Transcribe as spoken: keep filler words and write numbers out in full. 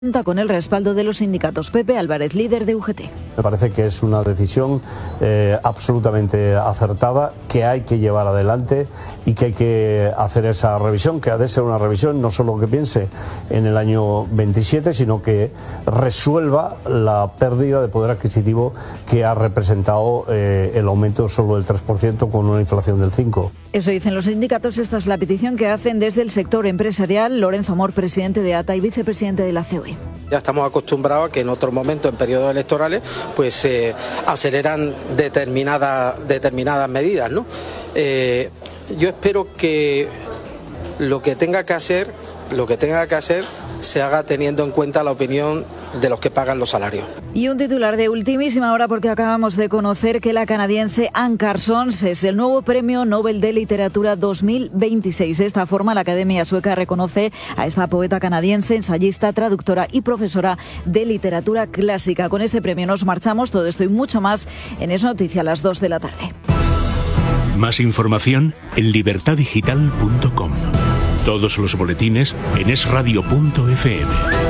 Cuenta con el respaldo de los sindicatos. Pepe Álvarez, líder de U G T. Me parece que es una decisión eh, absolutamente acertada, que hay que llevar adelante y que hay que hacer esa revisión, que ha de ser una revisión no solo que piense en el año veintisiete, sino que resuelva la pérdida de poder adquisitivo que ha representado eh, el aumento solo del tres por ciento con una inflación del cinco por ciento. Eso dicen los sindicatos. Esta es la petición que hacen desde el sector empresarial. Lorenzo Amor, presidente de A T A y vicepresidente de la C O E. Ya estamos acostumbrados a que en otros momentos, en periodos electorales, pues se eh, aceleran determinadas, determinadas medidas, ¿no? Eh, yo espero que lo que tenga que hacer, lo que tenga que hacer, se haga teniendo en cuenta la opinión de los que pagan los salarios. Y un titular de ultimísima hora, porque acabamos de conocer que la canadiense Anne Carson es el nuevo Premio Nobel de Literatura dos mil veintiséis. De esta forma, la Academia Sueca reconoce a esta poeta canadiense, ensayista, traductora y profesora de literatura clásica. Con este premio nos marchamos. Todo esto y mucho más en Es Noticia a las dos de la tarde. Más información en libertad digital punto com. Todos los boletines en es radio punto efe eme.